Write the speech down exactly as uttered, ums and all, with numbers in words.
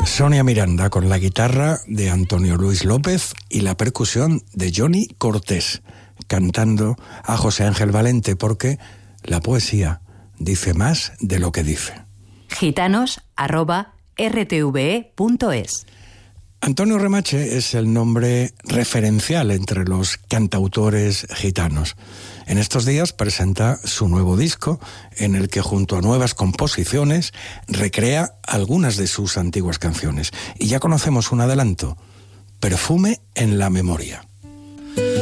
Sonia Miranda con la guitarra de Antonio Luis López y la percusión de Johnny Cortés, cantando a José Ángel Valente, porque la poesía dice más de lo que dice. Gitanos arroba r t v e punto es. Antonio Remache es el nombre referencial entre los cantautores gitanos. En estos días presenta su nuevo disco, en el que junto a nuevas composiciones recrea algunas de sus antiguas canciones. Y ya conocemos un adelanto: Perfume en la memoria.